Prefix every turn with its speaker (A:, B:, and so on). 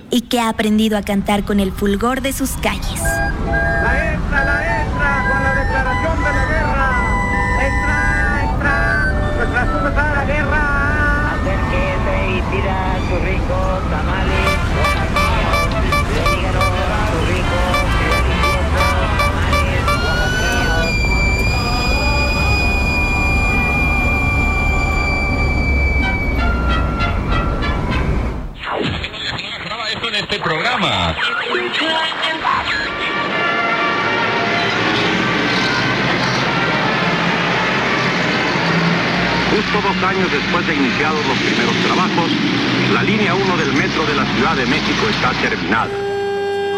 A: y que ha aprendido a cantar con el fulgor de sus calles.
B: La entra con la declaración de la guerra. Entra, nuestra suma a la guerra.
C: Acérquese y pida sus ricos tamales, díganos sus ricos y deliciosos tamales oaxaqueños.
D: Graba esto en este programa.
E: Justo 2 años después de iniciados los primeros trabajos, la línea 1 del metro de la Ciudad de México está terminada.